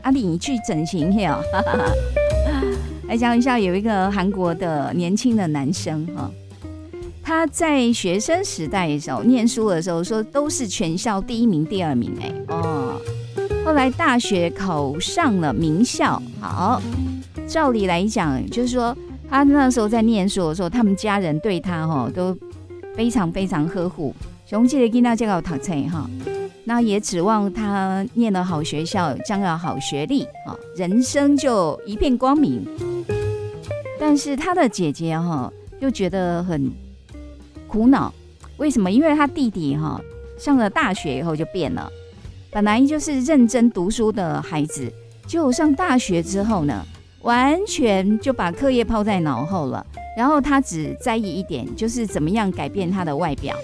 啊，你去整形嘿哦。来讲一下，有一个韩国的年轻的男生哈，他在学生时代的时候念书的时候说都是全校第1名、第2名后来大学考上了名校，好，照理来讲就是说他那时候在念书的时候，他们家人对他都非常非常呵护，熊记得跟他这个读册哈，那也指望他念了好学校，将要好学历，人生就一片光明。但是他的姐姐就觉得很苦恼，为什么？因为他弟弟上了大学以后就变了，本来就是认真读书的孩子，结果上大学之后呢，完全就把课业抛在脑后了，然后他只在意一点，就是怎么样改变他的外表。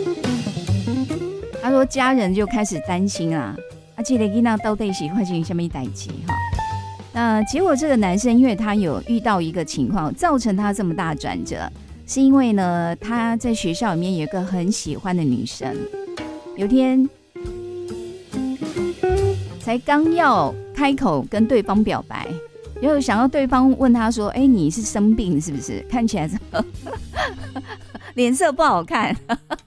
他说家人就开始担心啊，这个囡仔到底是发生什么代志哈？那结果这个男生因为他有遇到一个情况，造成他这么大转折，是因为呢他在学校里面有一个很喜欢的女生，有天才刚要开口跟对方表白，又想要对方问他说：“哎，你是生病是不是？看起来脸色不好看。”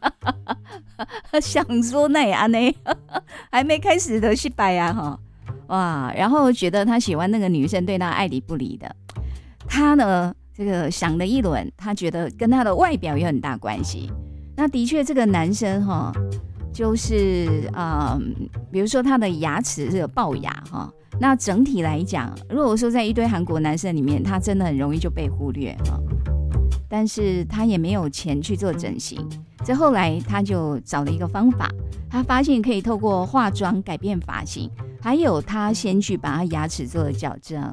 想说那样呢，还没开始的失败啊哈！哇，然后觉得他喜欢那个女生对他爱理不理的，他呢这个想了一轮，他觉得跟他的外表有很大关系。那的确这个男生就是比如说他的牙齿是有龅牙哈。那整体来讲，如果说在一堆韩国男生里面，他真的很容易就被忽略哈。但是他也没有钱去做整形，这后来他就找了一个方法，他发现可以透过化妆改变发型，还有他先去把他牙齿做了矫正。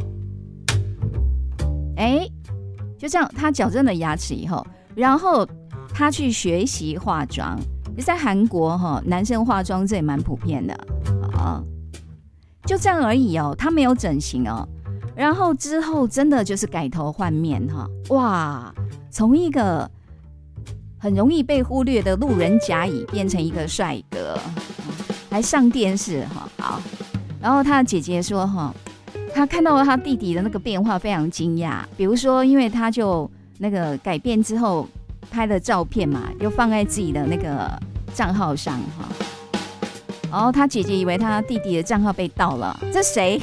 就这样，他矫正了牙齿以后，然后他去学习化妆。在韩国男生化妆这也蛮普遍的就这样而已他没有整形然后之后真的就是改头换面哇，从一个很容易被忽略的路人甲乙变成一个帅哥，还上电视好，然后他的姐姐说他看到他弟弟的那个变化非常惊讶，比如说因为他就那个改变之后拍了照片嘛，又放在自己的那个账号上然后他姐姐以为他弟弟的账号被盗了，这谁？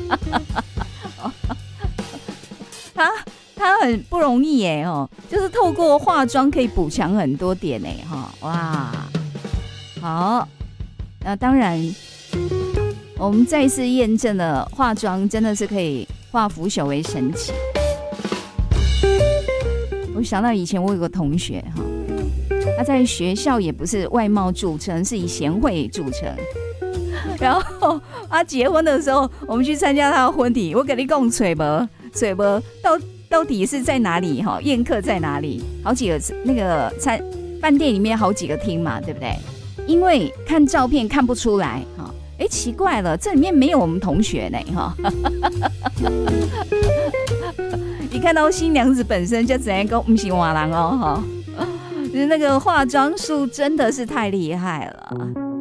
他很不容易耶就是透过化妆可以补强很多点耶哇，好，那当然我们再次验证了化妆真的是可以化腐朽为神奇。我想到以前我有个同学他在学校也不是外貌著称，是以贤惠著称。然后他结婚的时候，我们去参加他的婚礼，我跟你讲，水博到底是在哪里？宴客在哪里？好几个那个饭店里面好几个厅嘛，对不对？因为看照片看不出来奇怪了，这里面没有我们同学呢一看到新娘子本身就直接说不是我人就是那个化妆术真的是太厉害了。